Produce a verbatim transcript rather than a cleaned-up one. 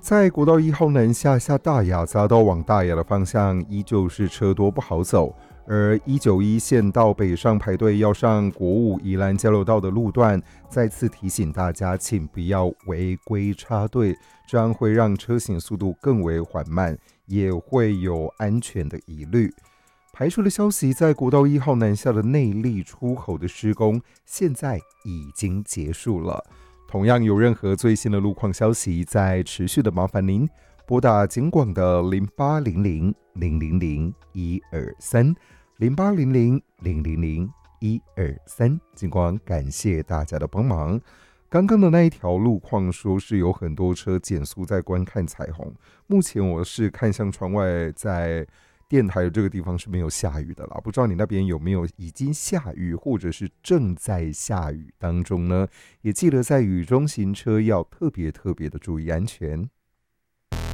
在国道一号南下下大雅匝道往大雅的方向，依旧是车多不好走。而一九一线道北上排队要上国五宜兰交流道的路段，再次提醒大家，请不要违规插队，这样会让车行速度更为缓慢，也会有安全的疑虑。排除的消息，在国道一号南下的内壢出口的施工现在已经结束了。同样有任何最新的路况消息，再持续的麻烦您拨打警广的零八零零零零零一二三零八零零零零零一二三，警广感谢大家的帮忙。刚刚的那一条路况说是有很多车减速在观看彩虹，目前我是看向窗外，在电台的这个地方是没有下雨的啦，不知道你那边有没有已经下雨，或者是正在下雨当中呢？也记得在雨中行车要特别特别的注意安全。